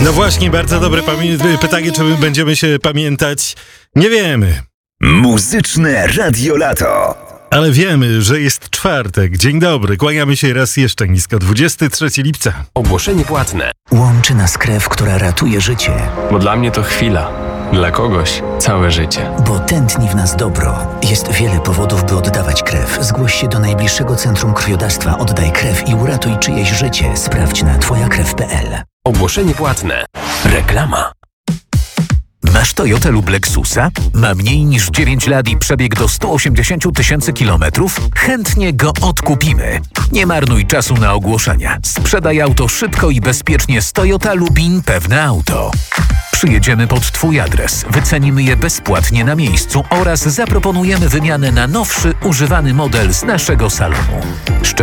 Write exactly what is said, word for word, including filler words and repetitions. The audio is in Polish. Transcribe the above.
No właśnie, bardzo dobre pamię- pytanie, czy my będziemy się pamiętać. Nie wiemy. Muzyczne Radio Lato. Ale wiemy, że jest czwartek. Dzień dobry, kłaniamy się raz jeszcze nisko. dwudziestego trzeciego lipca. Ogłoszenie płatne. Łączy nas krew, która ratuje życie. Bo dla mnie to chwila. Dla kogoś całe życie. Bo tętni w nas dobro. Jest wiele powodów, by oddawać krew. Zgłoś się do najbliższego centrum krwiodawstwa. Oddaj krew i uratuj czyjeś życie. Sprawdź na twoja krew kropka pe el. Ogłoszenie płatne. Reklama. Masz Toyotę lub Lexusa? Ma mniej niż dziewięć lat i przebieg do stu osiemdziesięciu tysięcy kilometrów? Chętnie go odkupimy. Nie marnuj czasu na ogłoszenia. Sprzedaj auto szybko i bezpiecznie z Toyota Lubin Pewne Auto. Przyjedziemy pod twój adres, wycenimy je bezpłatnie na miejscu oraz zaproponujemy wymianę na nowszy, używany model z naszego salonu. Szczegóły